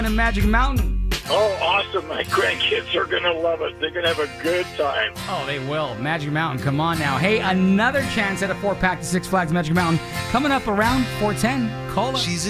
in Magic Mountain. Oh, awesome. My grandkids are going to love it. They're going to have a good time. Oh, they will. Magic Mountain, come on now. Hey, another chance at a 4-pack to Six Flags Magic Mountain coming up around 4:10. Call us.